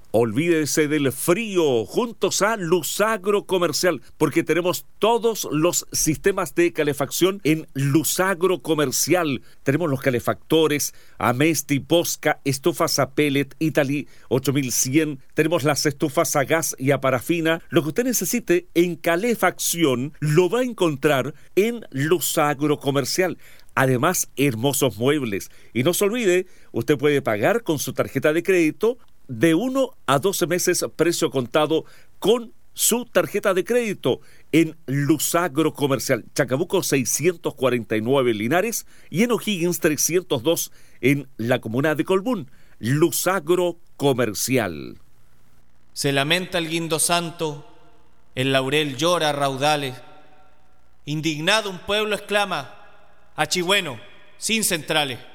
Olvídese del frío, juntos a Lusagro Comercial, porque tenemos todos los sistemas de calefacción en Lusagro Comercial. Tenemos los calefactores, Amesti, Posca, estufas a pellet, Italy 8100, tenemos las estufas a gas y a parafina. Lo que usted necesite en calefacción lo va a encontrar en Lusagro Comercial. Además, hermosos muebles. Y no se olvide, usted puede pagar con su tarjeta de crédito de 1 a 12 meses precio contado con su tarjeta de crédito en Lusagro Comercial, Chacabuco 649 Linares y en O'Higgins 302 en la comuna de Colbún. Lusagro Comercial. Se lamenta el guindo santo, el laurel llora a raudales. Indignado un pueblo exclama: achigüeno, sin centrales.